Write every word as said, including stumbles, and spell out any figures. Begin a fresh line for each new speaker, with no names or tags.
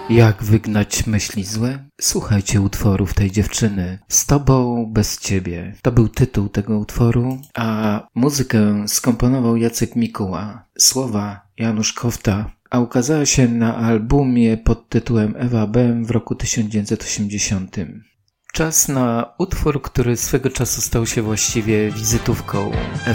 Jak wygnać myśli złe? Słuchajcie utworów tej dziewczyny. Z tobą, bez ciebie. To był tytuł tego utworu, a muzykę skomponował Jacek Mikuła. Słowa Janusz Kofta, a ukazała się na albumie pod tytułem Ewa Bem w roku tysiąc dziewięćset osiemdziesiątym. Czas na utwór, który swego czasu stał się właściwie wizytówką